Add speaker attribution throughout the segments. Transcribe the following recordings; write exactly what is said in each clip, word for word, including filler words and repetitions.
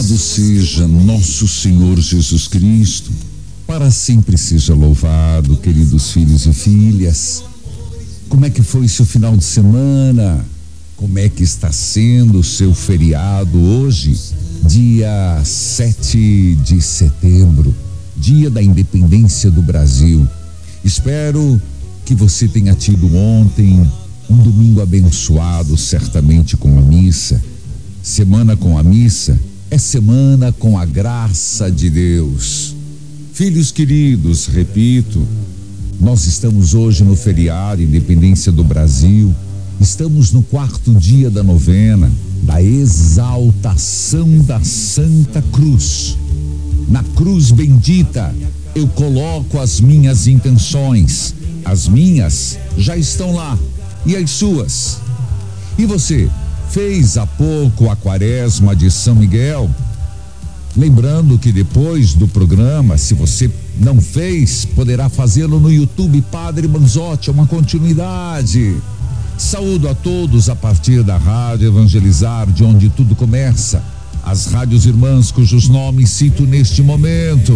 Speaker 1: Louvado seja nosso Senhor Jesus Cristo, para sempre seja louvado, queridos filhos e filhas. Como é que foi seu final de semana? Como é que está sendo o seu feriado hoje, dia sete de setembro, dia da independência do Brasil? Espero que você tenha tido ontem um domingo abençoado, certamente com a missa. Semana com a missa é semana com a graça de Deus. Filhos queridos, repito, nós estamos hoje no feriado Independência do Brasil. Estamos no quarto dia da novena da exaltação da Santa Cruz. Na cruz bendita eu coloco as minhas intenções. As minhas já estão lá, e as suas? E você fez há pouco a quaresma de São Miguel? Lembrando que depois do programa, se você não fez, poderá fazê-lo no YouTube Padre Manzotti, é uma continuidade. Saúdo a todos a partir da Rádio Evangelizar, de onde tudo começa, as rádios irmãs cujos nomes cito neste momento.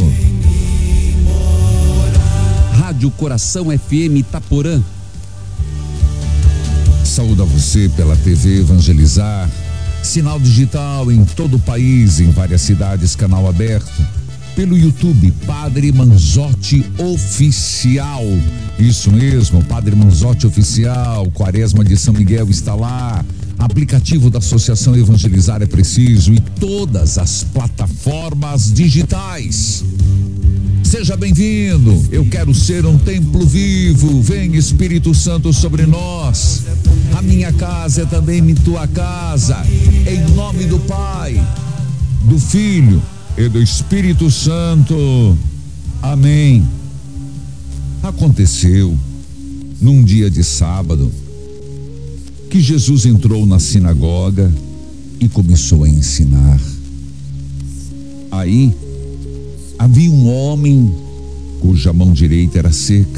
Speaker 2: Rádio Coração F M Itaporã.
Speaker 1: Saúdo a você pela T V Evangelizar, sinal digital em todo o país, em várias cidades, canal aberto. Pelo YouTube, Padre Manzotti Oficial. Isso mesmo, Padre Manzotti Oficial, Quaresma de São Miguel está lá. Aplicativo da Associação Evangelizar é Preciso e todas as plataformas digitais. Seja bem-vindo, eu quero ser um templo vivo, vem Espírito Santo sobre nós. A minha casa é também tua casa, em nome do Pai, do Filho e do Espírito Santo. Amém. Aconteceu num dia de sábado que Jesus entrou na sinagoga e começou a ensinar. Aí havia um homem cuja mão direita era seca.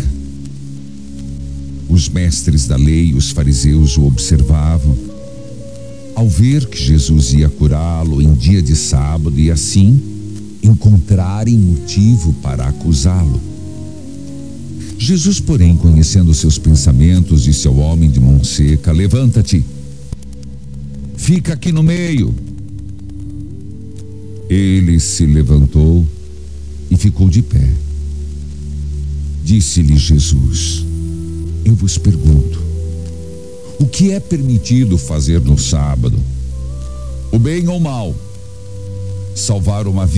Speaker 1: Os mestres da lei, os fariseus, o observavam. Ao ver que Jesus ia curá-lo em dia de sábado e assim encontrarem motivo para acusá-lo. Jesus, porém, conhecendo seus pensamentos, disse ao homem de mão seca: levanta-te, fica aqui no meio. Ele se levantou e ficou de pé. Disse-lhe Jesus: eu vos pergunto, o que é permitido fazer no sábado? O bem ou o mal? Salvar uma vida?